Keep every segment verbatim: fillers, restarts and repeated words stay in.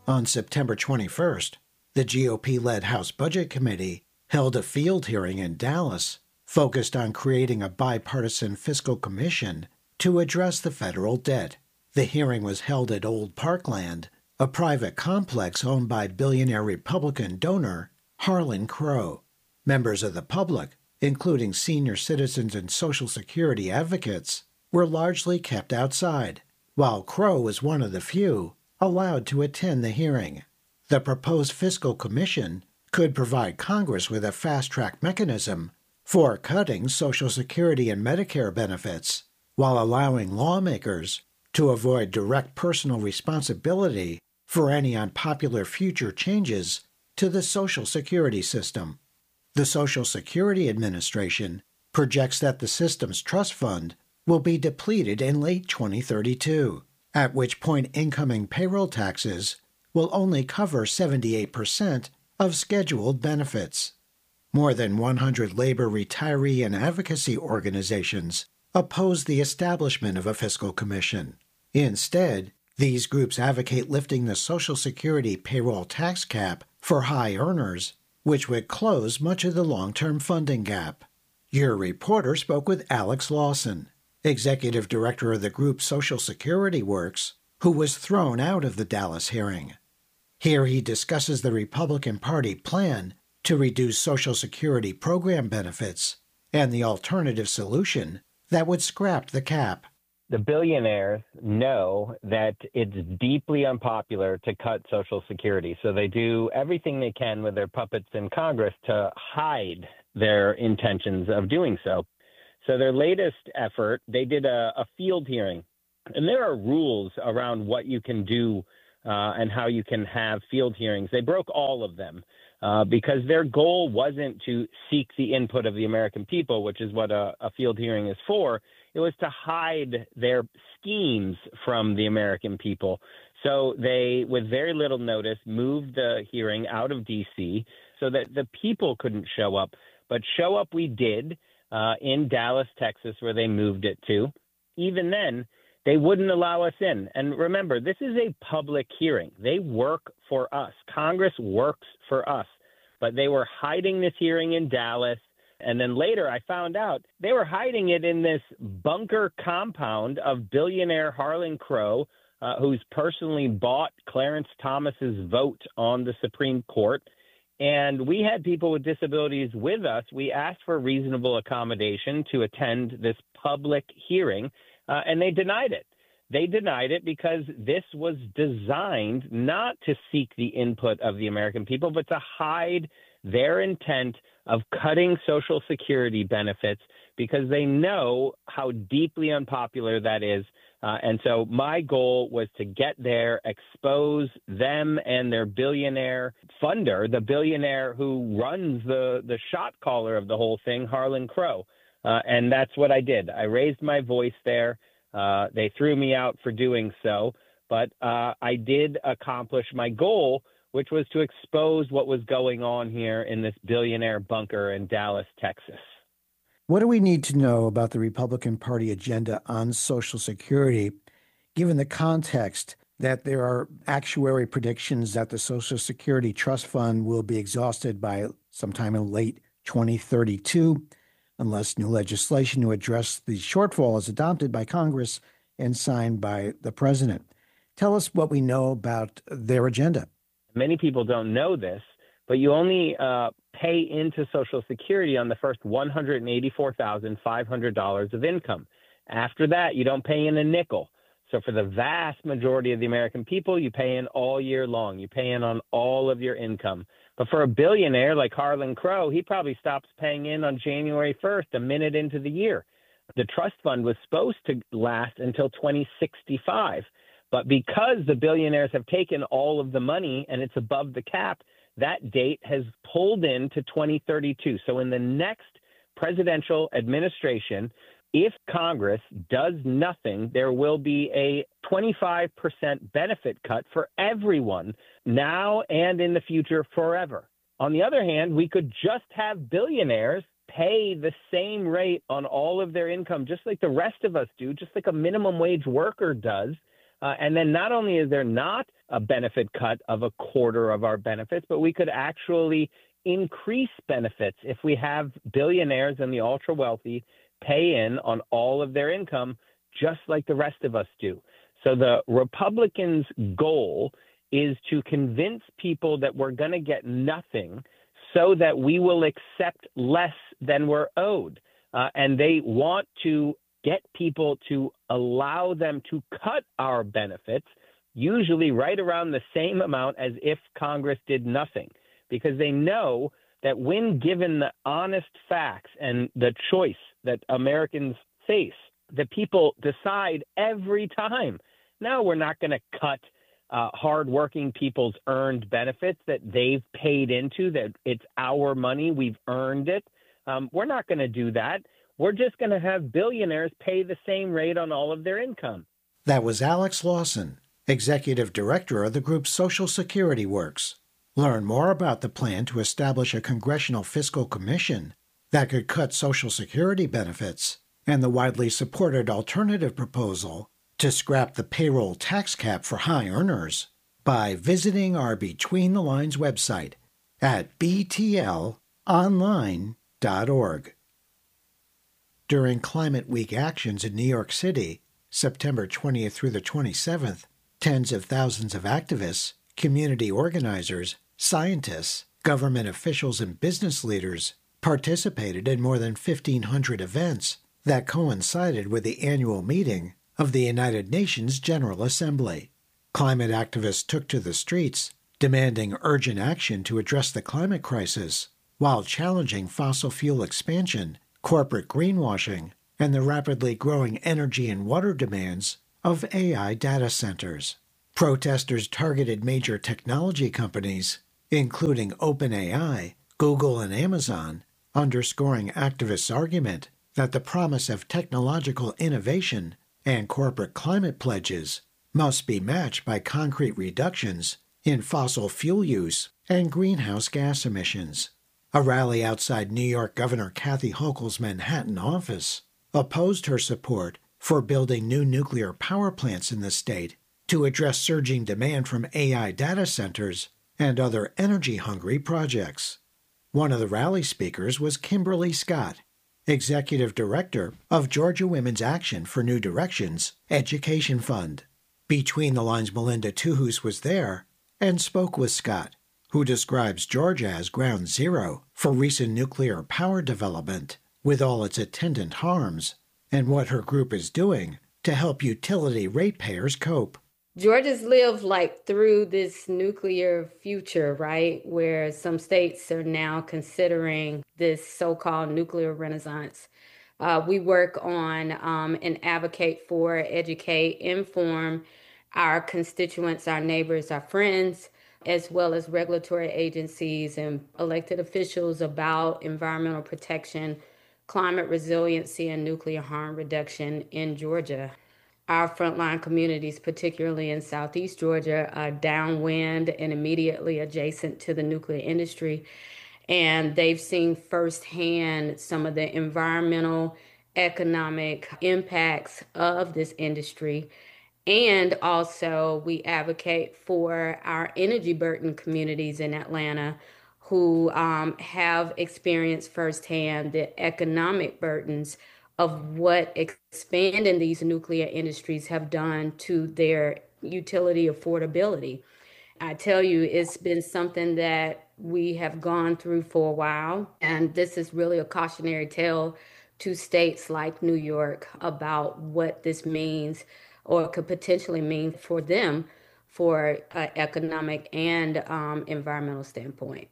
On September twenty-first, the G O P-led House Budget Committee held a field hearing in Dallas focused on creating a bipartisan fiscal commission to address the federal debt. The hearing was held at Old Parkland, a private complex owned by billionaire Republican donor Harlan Crow. Members of the public, including senior citizens and Social Security advocates, were largely kept outside, while Crow was one of the few allowed to attend the hearing. The proposed fiscal commission could provide Congress with a fast-track mechanism for cutting Social Security and Medicare benefits while allowing lawmakers to avoid direct personal responsibility for any unpopular future changes to the Social Security system. The Social Security Administration projects that the system's trust fund will be depleted in late twenty thirty-two, at which point incoming payroll taxes will only cover seventy-eight percent of scheduled benefits. More than one hundred labor, retiree, and advocacy organizations oppose the establishment of a fiscal commission. Instead, these groups advocate lifting the Social Security payroll tax cap for high earners, which would close much of the long-term funding gap. Your reporter spoke with Alex Lawson, executive director of the group Social Security Works, who was thrown out of the Dallas hearing. Here he discusses the Republican Party plan to reduce Social Security program benefits and the alternative solution that would scrap the cap. The billionaires know that it's deeply unpopular to cut Social Security, so they do everything they can with their puppets in Congress to hide their intentions of doing so. So their latest effort, they did a, a field hearing, and there are rules around what you can do uh, and how you can have field hearings. They broke all of them uh, because their goal wasn't to seek the input of the American people, which is what a, a field hearing is for. It was to hide their schemes from the American people. So they, with very little notice, moved the hearing out of D C so that the people couldn't show up. But show up we did uh, in Dallas, Texas, where they moved it to. Even then, they wouldn't allow us in. And remember, this is a public hearing. They work for us. Congress works for us. But they were hiding this hearing in Dallas. And then later I found out they were hiding it in this bunker compound of billionaire Harlan Crow, uh, who's personally bought Clarence Thomas's vote on the Supreme Court. And we had people with disabilities with us. We asked for reasonable accommodation to attend this public hearing, uh, and they denied it. They denied it because this was designed not to seek the input of the American people, but to hide their intent of cutting Social Security benefits because they know how deeply unpopular that is. Uh, and so my goal was to get there, expose them and their billionaire funder, the billionaire who runs the, the shot caller of the whole thing, Harlan Crow. Uh, and that's what I did. I raised my voice there. Uh, they threw me out for doing so. But uh, I did accomplish my goal, which was to expose what was going on here in this billionaire bunker in Dallas, Texas. What do we need to know about the Republican Party agenda on Social Security, given the context that there are actuary predictions that the Social Security Trust Fund will be exhausted by sometime in late twenty thirty-two, unless new legislation to address the shortfall is adopted by Congress and signed by the president? Tell us what we know about their agenda. Many people don't know this, but you only uh, pay into Social Security on the first one hundred eighty-four thousand five hundred dollars of income. After that, you don't pay in a nickel. So for the vast majority of the American people, you pay in all year long. You pay in on all of your income. But for a billionaire like Harlan Crow, he probably stops paying in on January first, a minute into the year. The trust fund was supposed to last until twenty sixty-five. But because the billionaires have taken all of the money and it's above the cap, that date has pulled into twenty thirty-two. So in the next presidential administration, if Congress does nothing, there will be a twenty-five percent benefit cut for everyone now and in the future forever. On the other hand, we could just have billionaires pay the same rate on all of their income, just like the rest of us do, just like a minimum wage worker does. Uh, and then not only is there not a benefit cut of a quarter of our benefits, but we could actually increase benefits if we have billionaires and the ultra wealthy pay in on all of their income, just like the rest of us do. So the Republicans' goal is to convince people that we're going to get nothing so that we will accept less than we're owed. Uh, and they want to get people to allow them to cut our benefits, usually right around the same amount as if Congress did nothing, because they know that when given the honest facts and the choice that Americans face, the people decide every time, no, we're not going to cut uh, hardworking people's earned benefits that they've paid into, that it's our money, we've earned it. Um, we're not going to do that. We're just going to have billionaires pay the same rate on all of their income. That was Alex Lawson, Executive Director of the group Social Security Works. Learn more about the plan to establish a Congressional Fiscal Commission that could cut Social Security benefits and the widely supported alternative proposal to scrap the payroll tax cap for high earners by visiting our Between the Lines website at b t l online dot org. During Climate Week actions in New York City, September twentieth through the twenty-seventh, tens of thousands of activists, community organizers, scientists, government officials, and business leaders participated in more than fifteen hundred events that coincided with the annual meeting of the United Nations General Assembly. Climate activists took to the streets, demanding urgent action to address the climate crisis, while challenging fossil fuel expansion, corporate greenwashing, and the rapidly growing energy and water demands of A I data centers. Protesters targeted major technology companies, including OpenAI, Google, and Amazon, underscoring activists' argument that the promise of technological innovation and corporate climate pledges must be matched by concrete reductions in fossil fuel use and greenhouse gas emissions. A rally outside New York Governor Kathy Hochul's Manhattan office opposed her support for building new nuclear power plants in the state to address surging demand from A I data centers and other energy-hungry projects. One of the rally speakers was Kimberly Scott, Executive Director of Georgia Women's Action for New Directions Education Fund. Between the Lines' Melinda Tuhus was there and spoke with Scott, who describes Georgia as ground zero for recent nuclear power development with all its attendant harms, and what her group is doing to help utility ratepayers cope. Georgia's lived like through this nuclear future, right? Where some states are now considering this so-called nuclear renaissance. Uh, we work on um, and advocate for, educate, inform our constituents, our neighbors, our friends, as well as regulatory agencies and elected officials about environmental protection, climate resiliency, and nuclear harm reduction in Georgia. Our frontline communities, particularly in Southeast Georgia, are downwind and immediately adjacent to the nuclear industry. And they've seen firsthand some of the environmental, economic impacts of this industry. And also, we advocate for our energy burdened communities in Atlanta who um, have experienced firsthand the economic burdens of what expanding these nuclear industries have done to their utility affordability. I tell you, it's been something that we have gone through for a while, and this is really a cautionary tale to states like New York about what this means or could potentially mean for them for an economic and um, environmental standpoint.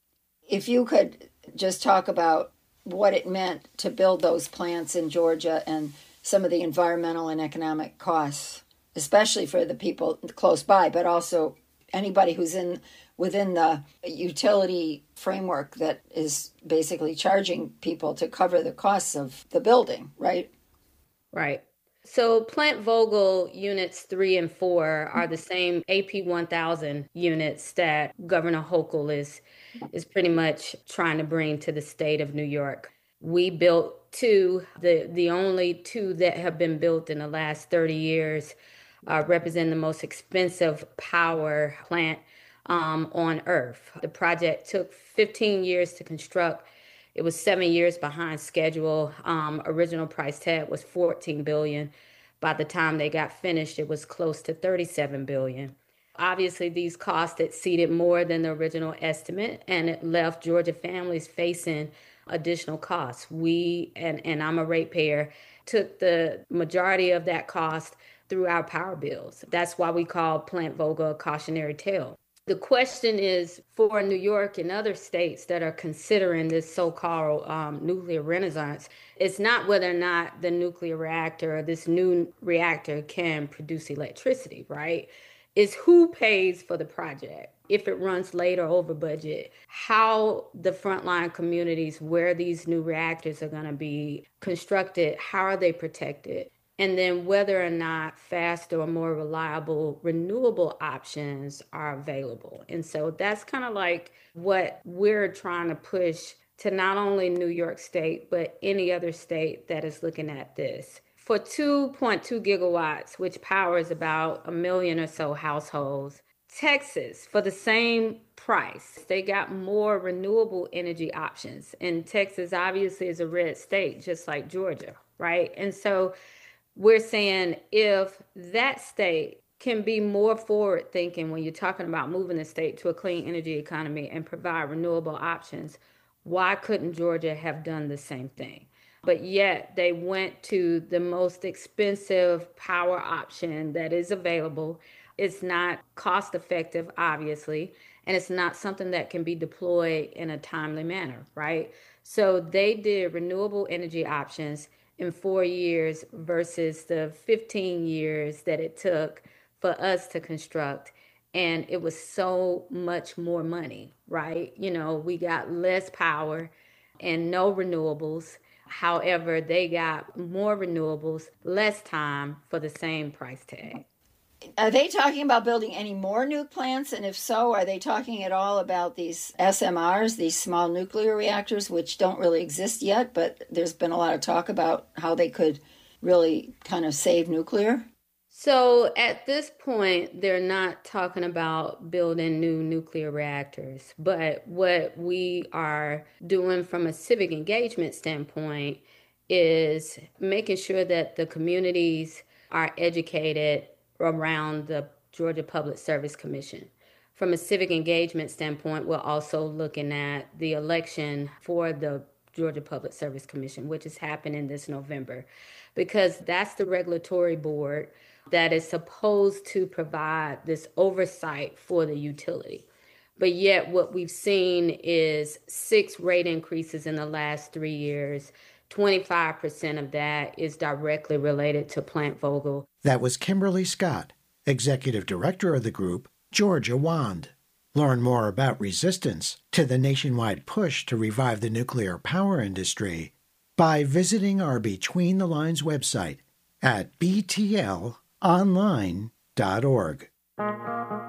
If you could just talk about what it meant to build those plants in Georgia and some of the environmental and economic costs, especially for the people close by, but also anybody who's in within the utility framework that is basically charging people to cover the costs of the building, right? Right. So Plant Vogtle units three and four are the same A P one thousand units that Governor Hochul is is pretty much trying to bring to the state of New York. We built two, the, the only two that have been built in the last thirty years uh, representing the most expensive power plant um, on Earth. The project took fifteen years to construct. It was seven years behind schedule. Um, original price tag was fourteen billion dollars. By the time they got finished, it was close to thirty-seven billion dollars. Obviously, these costs exceeded more than the original estimate, and it left Georgia families facing additional costs. We, and, and I'm a ratepayer, took the majority of that cost through our power bills. That's why we call Plant Vogtle a cautionary tale. The question is for New York and other states that are considering this so-called um, nuclear renaissance, it's not whether or not the nuclear reactor or this new reactor can produce electricity, right? Is who pays for the project. If it runs late or over budget, how the frontline communities where these new reactors are going to be constructed, how are they protected? And then whether or not faster or more reliable renewable options are available. And so that's kind of like what we're trying to push to not only New York State, but any other state that is looking at this. For two point two gigawatts, which powers about a million or so households, Texas, for the same price, they got more renewable energy options. And Texas obviously is a red state, just like Georgia, right? And so we're saying if that state can be more forward thinking when you're talking about moving the state to a clean energy economy and provide renewable options, why couldn't Georgia have done the same thing? But yet they went to the most expensive power option that is available. It's not cost effective, obviously, and it's not something that can be deployed in a timely manner, right? So they did renewable energy options in four years versus the fifteen years that it took for us to construct. And it was so much more money, right? You know, we got less power and no renewables. However, they got more renewables, less time for the same price tag. Are they talking about building any more nuke plants? And if so, are they talking at all about these S M Rs, these small nuclear reactors, which don't really exist yet, but there's been a lot of talk about how they could really kind of save nuclear? So at this point, they're not talking about building new nuclear reactors. But what we are doing from a civic engagement standpoint is making sure that the communities are educated around the Georgia Public Service Commission. From a civic engagement standpoint, we're also looking at the election for the Georgia Public Service Commission, which is happening this November, because that's the regulatory board that is supposed to provide this oversight for the utility. But yet what we've seen is six rate increases in the last three years. twenty-five percent of that is directly related to Plant Vogtle. That was Kimberly Scott, Executive Director of the group, Georgia WAND. Learn more about resistance to the nationwide push to revive the nuclear power industry by visiting our Between the Lines website at b t l online dot org.